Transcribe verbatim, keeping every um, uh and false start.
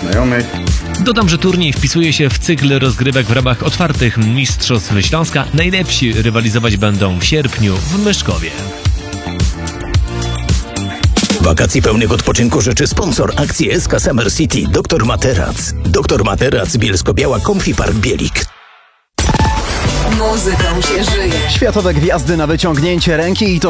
znajomych. Dodam, że turniej wpisuje się w cykl rozgrywek w ramach otwartych Mistrzostw Śląska. Najlepsi rywalizować będą w sierpniu w Myszkowie. Wakacji pełnych odpoczynku życzy sponsor akcji S K Summer City Doktor Materac. Doktor Materac, Bielsko-Biała, Comfy Park Bielik. Muzyką się żyje. Światowe gwiazdy na wyciągnięcie ręki i to